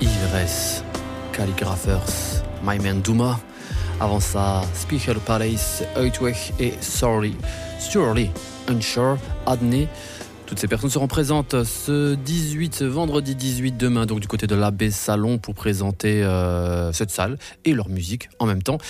Ivresse, Calligraphers, My Man Douma. Avant ça, Special Palace, Uitweg et Surely, Unsure, Adney. Toutes ces personnes seront présentes ce vendredi 18 demain, donc du côté de l'Abbé Salon pour présenter cette salle et leur musique en même temps.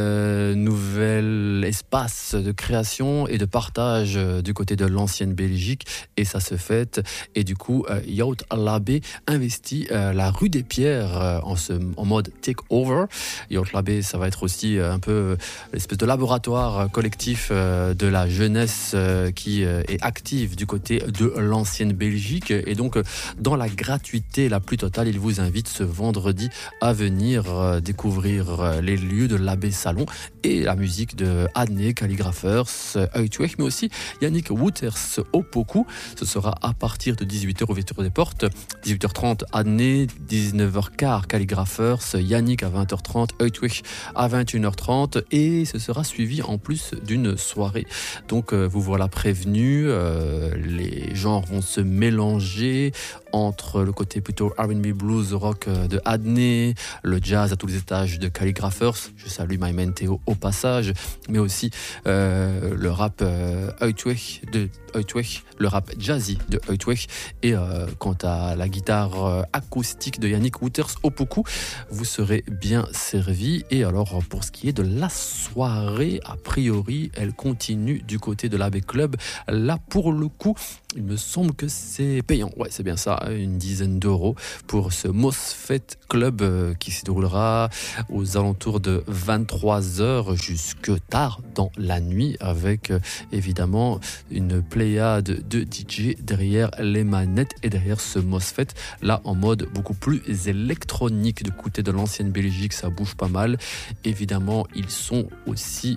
Nouvel espace de création et de partage du côté de l'ancienne Belgique et ça se fête. Et du coup, Yacht l'Abbé investit la rue des Pierres en mode take-over. Yacht l'Abbé, ça va être aussi un peu l'espèce de laboratoire collectif de la jeunesse qui est active du côté de l'ancienne Belgique et donc dans la gratuité la plus totale, il vous invite ce vendredi à venir découvrir les lieux de l'Abbé Salon et la musique de Adney, Calligraphers, Uitweg, mais aussi Yannick Wouters au Poku. Ce sera à partir de 18h ouverture des portes, 18h30 Adney, 19h15 Calligraphers, Yannick à 20h30, Uitweg à 21h30 et ce sera suivi en plus d'une soirée. Donc vous voilà prévenus, les genres vont se mélanger entre le côté plutôt R&B blues rock de Adney, le jazz à tous les étages de Calligraphers, je salue My Man Théo au passage, mais aussi le rap Uitweg de Uitweg, le rap jazzy de Uitweg et quant à la guitare acoustique de Yannick Wouters au Poku, vous serez bien servi. Et alors pour ce qui est de la soirée, a priori elle continue du côté de l'Abbé Club. Là pour le coup il me semble que c'est payant, ouais c'est bien ça, une dizaine d'euros pour ce Mosfet Club qui se déroulera aux alentours de 23h jusque tard dans la nuit avec évidemment une pléiade de DJ derrière les manettes et derrière ce Mosfet là en mode beaucoup plus électronique. Du côté de l'ancienne Belgique ça bouge pas mal, évidemment ils sont aussi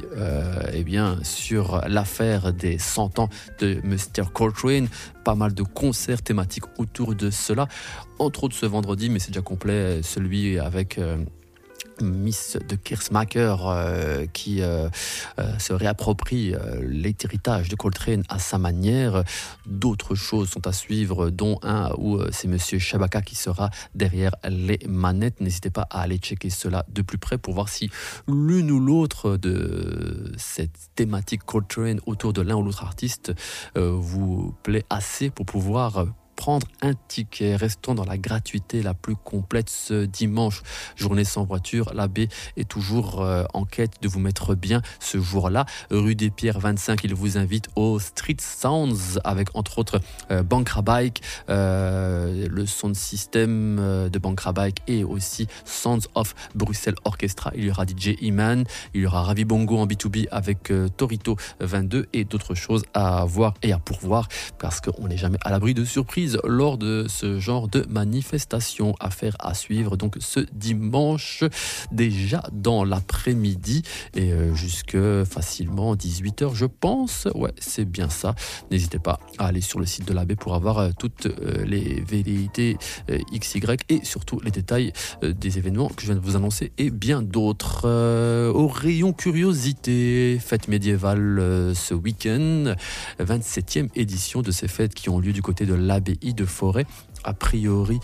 sur l'affaire des 100 ans de Mr. Coltrane, pas mal de concerts thématiques autour de cela, entre autres ce vendredi, mais c'est déjà complet, celui avec Miss de Kersmacher qui se réapproprie l'héritage de Coltrane à sa manière. D'autres choses sont à suivre, dont un où c'est Monsieur Shabaka qui sera derrière les manettes. N'hésitez pas à aller checker cela de plus près pour voir si l'une ou l'autre de cette thématique Coltrane autour de l'un ou l'autre artiste vous plaît assez pour pouvoir prendre un ticket. Restons dans la gratuité la plus complète ce dimanche, journée sans voiture. L'Abbé est toujours en quête de vous mettre bien ce jour-là. Rue des Pierres 25, il vous invite au Street Sounds avec entre autres Bankra Bike, le sound system de Bankra Bike et aussi Sounds of Bruxelles Orchestra. Il y aura DJ Iman, il y aura Ravi Bongo en B2B avec Torito 22 et d'autres choses à voir et à pourvoir parce qu'on n'est jamais à l'abri de surprises lors de ce genre de manifestation. Affaire à suivre donc ce dimanche déjà dans l'après-midi et jusque facilement 18h je pense, ouais c'est bien ça. N'hésitez pas à aller sur le site de l'Abbé pour avoir toutes les velléités XY et surtout les détails des événements que je viens de vous annoncer et bien d'autres. Au rayon curiosité, fête médiévale ce week-end, 27e édition de ces fêtes qui ont lieu du côté de l'Abbaye de Forêt. A priori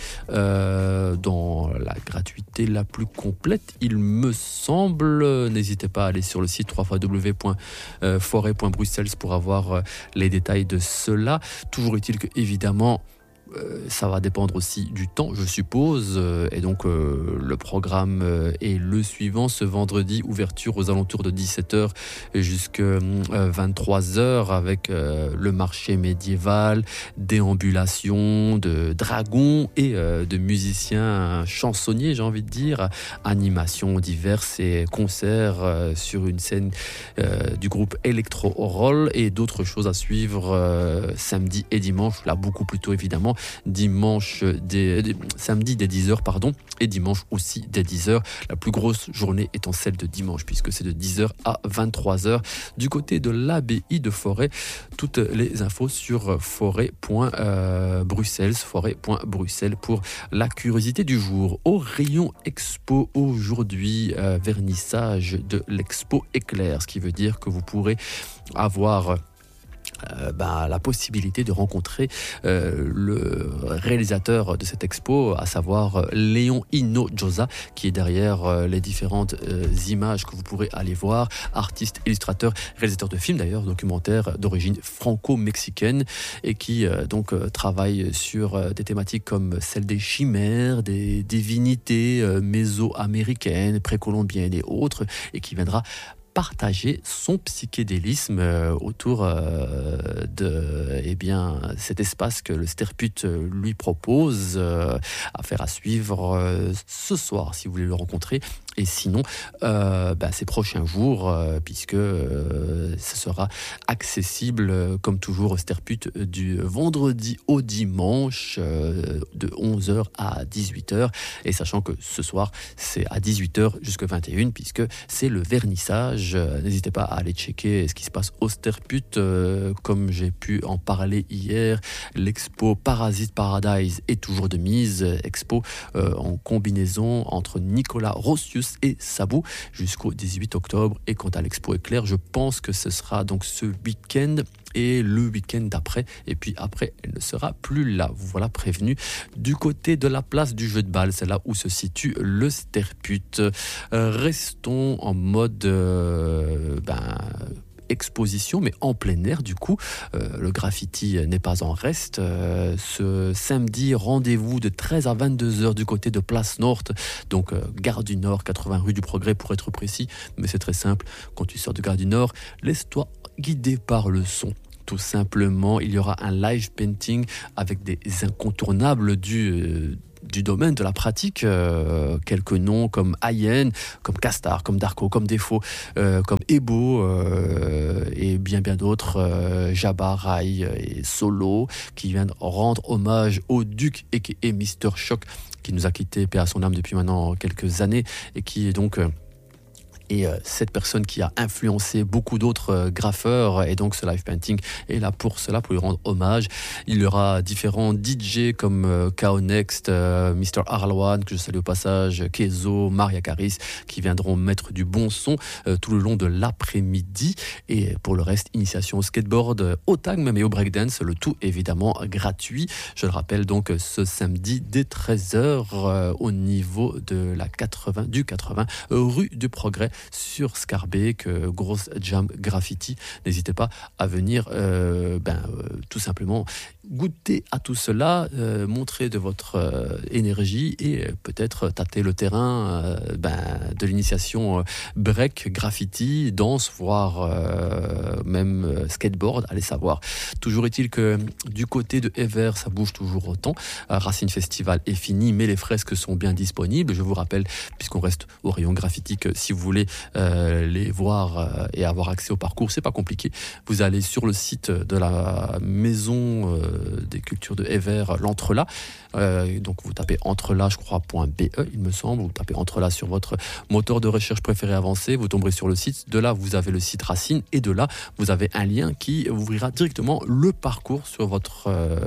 dans la gratuité la plus complète il me semble. N'hésitez pas à aller sur le site www.forêt.bruxelles pour avoir les détails de cela. Toujours est-il que évidemment ça va dépendre aussi du temps je suppose et donc le programme est le suivant. Ce vendredi, ouverture aux alentours de 17h jusqu'à 23h avec le marché médiéval, déambulation de dragons et de musiciens chansonniers, j'ai envie de dire, animations diverses et concerts sur une scène du groupe Electro Roll et d'autres choses à suivre samedi et dimanche, là beaucoup plus tôt évidemment, samedi dès 10h et dimanche aussi dès 10h. La plus grosse journée étant celle de dimanche puisque c'est de 10h à 23h du côté de l'Abbaye de Forêt. Toutes les infos sur forêt.bruxelles pour la curiosité du jour. Au rayon expo aujourd'hui, vernissage de l'expo Éclair, ce qui veut dire que vous pourrez avoir la possibilité de rencontrer le réalisateur de cette expo, à savoir Léon Hinojosa, qui est derrière les différentes images que vous pourrez aller voir, artiste, illustrateur, réalisateur de films d'ailleurs, documentaire d'origine franco-mexicaine, et qui travaille sur des thématiques comme celle des chimères, des divinités méso-américaines, précolombiennes et autres, et qui viendra partager son psychédélisme autour de cet espace que le Sterput lui propose, affaire à suivre ce soir si vous voulez le rencontrer, et sinon ces prochains jours, puisque ce sera accessible comme toujours au Sterput du vendredi au dimanche de 11h à 18h, et sachant que ce soir c'est à 18h jusqu'à 21h puisque c'est le vernissage. N'hésitez pas à aller checker ce qui se passe au Sterput. Comme j'ai pu en parler hier, l'expo Parasite Paradise est toujours de mise. Expo en combinaison entre Nicolas Rossius et Sabou jusqu'au 18 octobre. Et quant à l'expo Éclair, je pense que ce sera donc ce week-end et le week-end d'après, et puis après elle ne sera plus là, vous voilà prévenu. Du côté de la place du jeu de balle, c'est là où se situe le Sterput. Restons en mode exposition, mais en plein air du coup. Le graffiti n'est pas en reste. Ce samedi, rendez-vous de 13 à 22h du côté de Place Nord, donc Gare du Nord, 80 rue du Progrès pour être précis, mais c'est très simple, quand tu sors de Gare du Nord, laisse-toi guider par le son. Tout simplement, il y aura un live painting avec des incontournables du domaine de la pratique, quelques noms comme Ayen, comme Castar, comme Darko, comme Defo, comme Ebo et bien d'autres, Jabba, Rai et Solo, qui viennent rendre hommage au Duc et Mister Shock, qui nous a quitté, paix à son âme, depuis maintenant quelques années, et qui est donc cette personne qui a influencé beaucoup d'autres graffeurs, et donc ce live painting est là pour cela, pour lui rendre hommage. Il y aura différents DJ comme Kao Next, Mr. Arlawan, que je salue au passage, Kezo, Maria Caris, qui viendront mettre du bon son tout le long de l'après-midi. Et pour le reste, initiation au skateboard, au tag même et au breakdance, le tout évidemment gratuit. Je le rappelle donc ce samedi dès 13h au niveau de la 80 rue du Progrès sur Scarbeck, grosse jam graffiti. N'hésitez pas à venir tout simplement goûter à tout cela, montrer de votre énergie et peut-être tâter le terrain de l'initiation break, graffiti, danse, voire même skateboard, allez savoir. Toujours est-il que du côté de Ever, ça bouge toujours autant. Racine Festival est fini, mais les fresques sont bien disponibles. Je vous rappelle, puisqu'on reste au rayon graffiti, que si vous voulez les voir et avoir accès au parcours, c'est pas compliqué. Vous allez sur le site de la maison des cultures de Ever, l'Entrelacs. Donc vous tapez Entrelacs, je crois, .be, il me semble. Vous tapez Entrelacs sur votre moteur de recherche préféré avancé. Vous tomberez sur le site. De là, vous avez le site Racine. Et de là, vous avez un lien qui ouvrira directement le parcours sur votre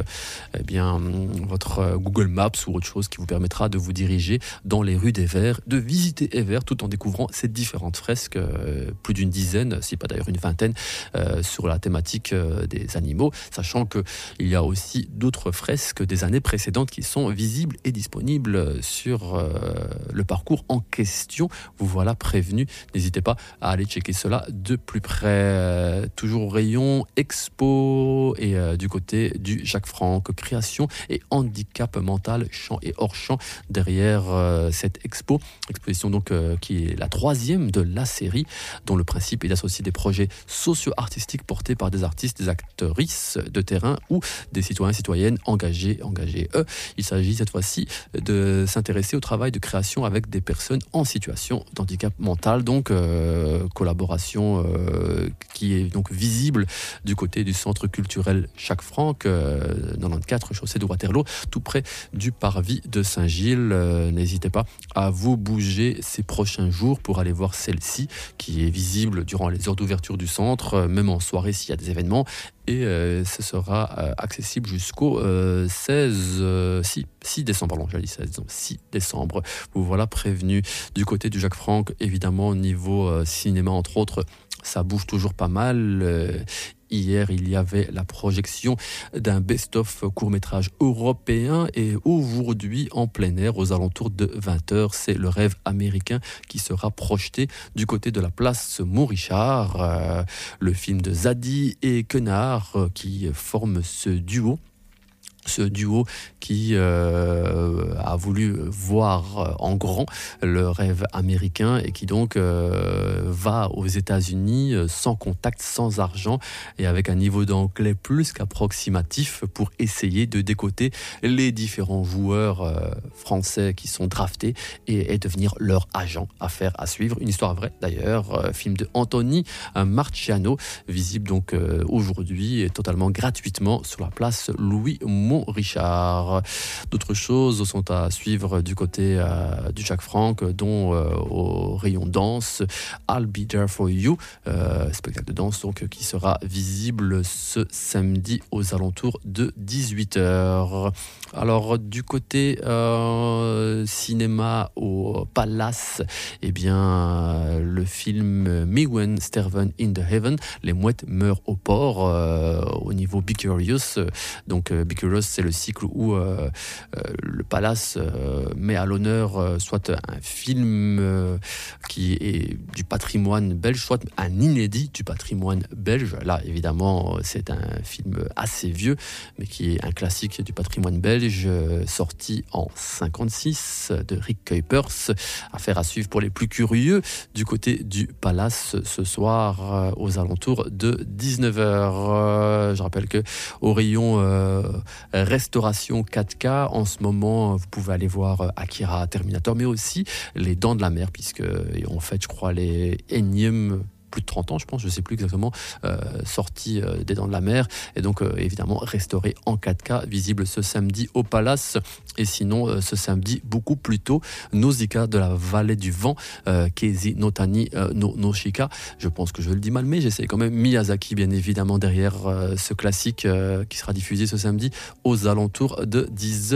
Google Maps ou autre chose qui vous permettra de vous diriger dans les rues d'Ever, de visiter Ever tout en découvrant ces différentes fresques, plus d'une dizaine, si pas d'ailleurs une vingtaine, sur la thématique des animaux, sachant qu'il y a aussi d'autres fresques des années précédentes qui sont visibles et disponibles sur le parcours en question. Vous voilà prévenu. N'hésitez pas à aller checker cela de plus près. Toujours au rayon expo et du côté du Jacques Franck, création et handicap mental, champ et hors champ, derrière cette exposition donc qui est la 3e de la série, dont le principe est d'associer des projets socio-artistiques portés par des artistes, des actrices de terrain ou des citoyens-citoyennes engagés. Il s'agit cette fois-ci de s'intéresser au travail de création avec des personnes en situation d'handicap mental, donc collaboration qui est donc visible du côté du centre culturel Jacques Franck, 94 chaussée de Waterloo, tout près du parvis de Saint-Gilles. N'hésitez pas à vous bouger ces prochains jours pour aller voir celle-ci, qui est visible durant les heures d'ouverture du centre, même en soirée s'il y a des événements. Et ce sera accessible jusqu'au 6 décembre. Pardon, j'ai dit 16, 6 décembre. Vous voilà prévenu. Du côté du Jacques Franck, évidemment, au niveau cinéma, entre autres, ça bouge toujours pas mal. Hier, il y avait la projection d'un best-of court-métrage européen et aujourd'hui, en plein air, aux alentours de 20h, c'est Le Rêve américain qui sera projeté du côté de la place Montrichard. Le film de Zadi et Quenard qui forment ce duo qui a voulu voir en grand le rêve américain et qui donc va aux États-Unis sans contact, sans argent et avec un niveau d'anglais plus qu'approximatif pour essayer de décoter les différents joueurs français qui sont draftés et devenir leur agent. Affaire à suivre, une histoire vraie d'ailleurs, film de Anthony Marciano, visible donc aujourd'hui et totalement gratuitement sur la place Louis Montrichard. D'autres choses sont à suivre du côté du Jacques Franck, dont au rayon danse, I'll Be There For You, spectacle de danse donc, qui sera visible ce samedi aux alentours de 18h. Alors du côté cinéma au Palace, eh bien le film Meeuwen sterven in the Heaven, les mouettes meurent au port, au niveau Be Curious. Donc Be Curious, c'est le cycle où le Palace met à l'honneur soit un film qui est du patrimoine belge, soit un inédit du patrimoine belge. Là, évidemment, c'est un film assez vieux, mais qui est un classique du patrimoine belge, sorti en 1956 de Rick Kuipers. Affaire à suivre pour les plus curieux du côté du Palace ce soir aux alentours de 19h. Je rappelle que au rayon restauration 4K, en ce moment, vous pouvez aller voir Akira, Terminator, mais aussi Les Dents de la Mer, puisque on fête, je crois, les énièmes plus de 30 ans, je pense, je ne sais plus exactement, sortie des Dents de la Mer, et donc évidemment restauré en 4K, visible ce samedi au Palace, et sinon ce samedi beaucoup plus tôt, Nausicaa de la Vallée du Vent, Keizi no Tani no Noshika, je pense que je le dis mal, mais j'essaie quand même, Miyazaki bien évidemment derrière ce classique qui sera diffusé ce samedi aux alentours de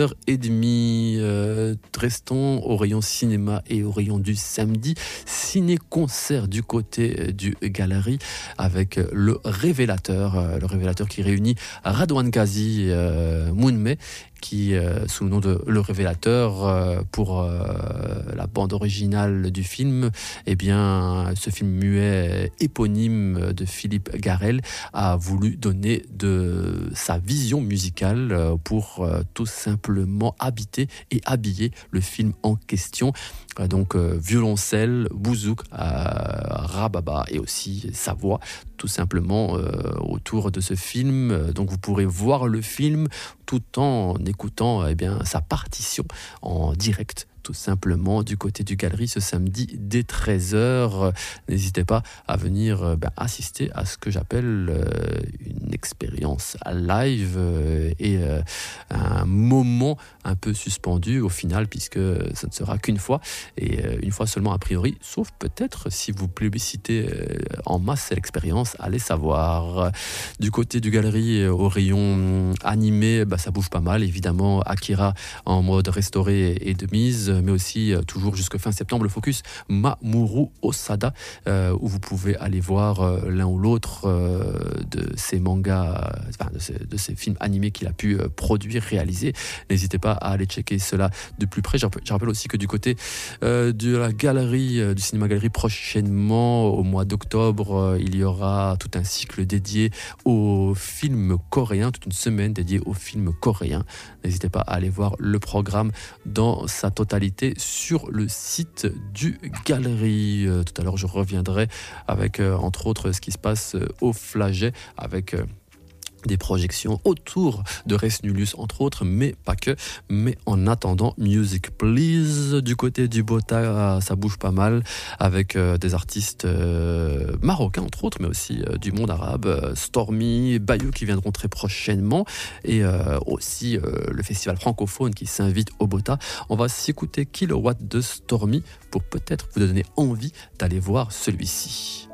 10h30. Restons au rayon cinéma et au rayon du samedi, ciné-concert du côté du Galerie avec le révélateur qui réunit Radwan Kazi, Moonmei, qui, sous le nom de Le Révélateur, pour la bande originale du film, eh bien, ce film muet éponyme de Philippe Garrel a voulu donner de sa vision musicale pour tout simplement habiter et habiller le film en question. Donc violoncelle, bouzouk, rababa et aussi sa voix tout simplement autour de ce film. Donc vous pourrez voir le film tout en écoutant sa partition en direct, tout simplement du côté du Galerie ce samedi dès 13h. N'hésitez pas à venir assister à ce que j'appelle une expérience live et un moment un peu suspendu au final, puisque ça ne sera qu'une fois et une fois seulement a priori, sauf peut-être si vous plébiscitez en masse l'expérience, allez savoir. Du côté du Galerie au rayon animé, ça bouge pas mal évidemment. Akira en mode restauré et de mise, mais aussi toujours jusque fin septembre le focus Mamoru Osada, où vous pouvez aller voir l'un ou l'autre de ces mangas, de ces films animés qu'il a pu produire, réaliser. N'hésitez pas à aller checker cela de plus près. Je rappelle aussi que du côté de la galerie, du cinéma galerie, prochainement au mois d'octobre, il y aura tout un cycle dédié aux films coréens, toute une semaine dédiée aux films coréens. N'hésitez pas à aller voir le programme dans sa totalité sur le site du Galerie. Tout à l'heure, je reviendrai avec, entre autres, ce qui se passe au Flaget, avec des projections autour de Res Nullius, entre autres, mais pas que. Mais en attendant, Music Please, du côté du Bota, ça bouge pas mal, avec des artistes marocains, entre autres, mais aussi du monde arabe, Stormy, Bayou, qui viendront très prochainement, et aussi le festival francophone qui s'invite au Bota. On va s'écouter Kilowatt de Stormy pour peut-être vous donner envie d'aller voir celui-ci.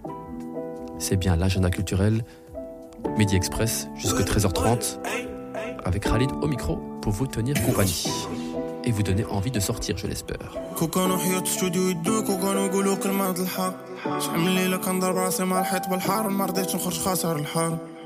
C'est bien l'agenda culturel Midi Express jusqu'à 13h30 avec Khalid au micro pour vous tenir compagnie. et vous donner envie de sortir, je l'espère. كو كانوا حياة ستوديو يدوك وكانوا يقولوا كلمة الحق شحال من ليلة كنضرب راسي مع الحيط بالحار ما رضيتش نخرج خاسر الحار